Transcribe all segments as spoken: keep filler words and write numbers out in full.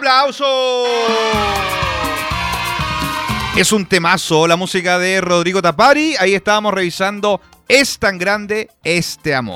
¡Aplauso! Es un temazo, la música de Rodrigo Tapari. Ahí estábamos revisando Es tan grande este amor.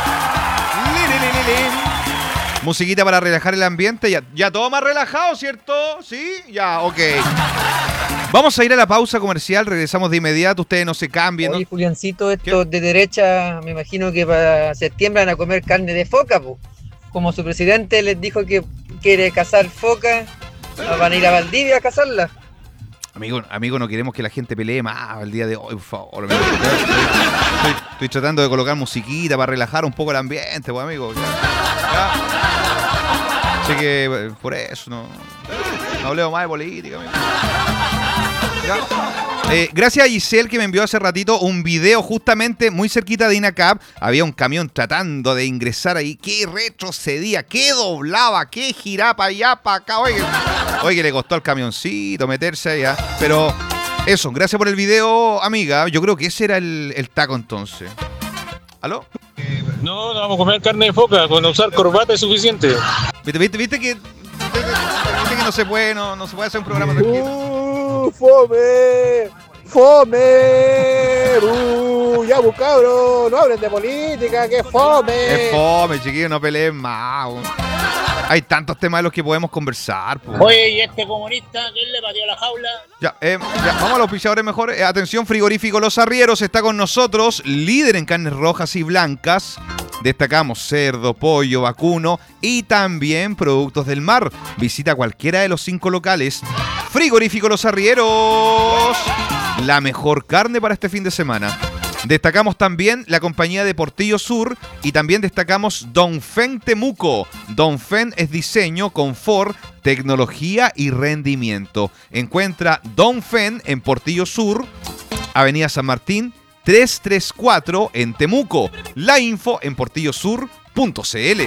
Musiquita para relajar el ambiente. Ya, ya todo más relajado, ¿cierto? ¿Sí? Ya, ok. Vamos a ir a la pausa comercial. Regresamos de inmediato. Ustedes no se cambien. Oye, ¿no? Juliancito, estos de derecha, me imagino que para septiembre van a comer carne de foca, po. Como su presidente les dijo que quiere cazar foca, van a ir a Valdivia a cazarla. Amigo, amigo, no queremos que la gente pelee más el día de hoy, por favor. Estoy, estoy, estoy tratando de colocar musiquita para relajar un poco el ambiente, pues, amigo. Ya, ya. Así que por eso no, no hablemos más de política, amigo. Eh, gracias a Giselle que me envió hace ratito un video justamente muy cerquita de INACAP. Había un camión tratando de ingresar ahí. ¿Qué retrocedía? ¿Qué doblaba? ¿Qué giraba para allá, para acá? Oye, oye, le costó al camioncito meterse allá. Pero eso, gracias por el video, amiga. Yo creo que ese era el, el taco entonces. ¿Aló? No, no vamos a comer carne de foca. Con usar corbata es suficiente. ¿Viste, viste, viste que, viste, viste que no se puede, no, no se puede hacer un programa tranquilo? ¡Uh, fome! ¡Fome! ¡Uh, ya, pues, cabros! ¡No hablen de política! ¡Que fome! Es fome, chiquillos, no peleen más. Hay tantos temas de los que podemos conversar. Po. Oye, ¿y este comunista quién le pateó la jaula? Ya, eh, ya, vamos a los auspiciadores mejor. Eh, atención, Frigorífico Los Arrieros está con nosotros, líder en carnes rojas y blancas. Destacamos cerdo, pollo, vacuno y también productos del mar. Visita cualquiera de los cinco locales. Frigorífico Los Arrieros, la mejor carne para este fin de semana. Destacamos también la compañía de Portillo Sur y también destacamos Dongfeng Temuco. Dongfeng es diseño, confort, tecnología y rendimiento. Encuentra Dongfeng en Portillo Sur, Avenida San Martín, trescientos treinta y cuatro en Temuco. La info en portillosur punto c l.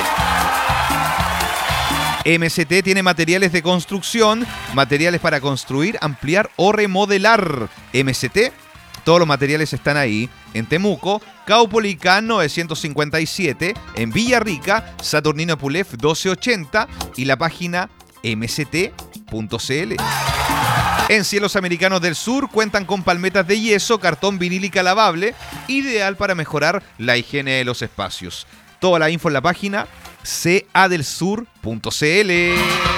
M S T tiene materiales de construcción, materiales para construir, ampliar o remodelar. M S T, todos los materiales están ahí. En Temuco, Caupolicán novecientos cincuenta y siete, en Villarrica, Saturnino Pulef doce ochenta y la página m s t punto c l. En Cielos Americanos del Sur cuentan con palmetas de yeso, cartón vinílica lavable, ideal para mejorar la higiene de los espacios. Toda la info en la página c a del sur punto c l.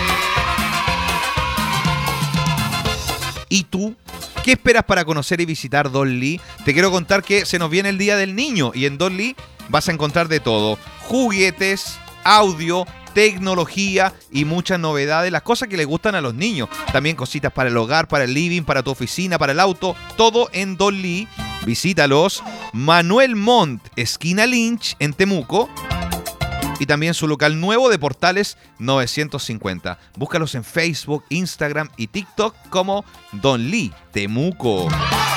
¿Y tú? ¿Qué esperas para conocer y visitar Don Lee? Te quiero contar que se nos viene el Día del Niño y en Don Lee vas a encontrar de todo. Juguetes, audio, tecnología y muchas novedades, las cosas que les gustan a los niños. También cositas para el hogar, para el living, para tu oficina, para el auto, todo en Don Lee. Visítalos. Manuel Montt, esquina Lynch, en Temuco. Y también su local nuevo de Portales novecientos cincuenta. Búscalos en Facebook, Instagram y TikTok como Don Lee Temuco.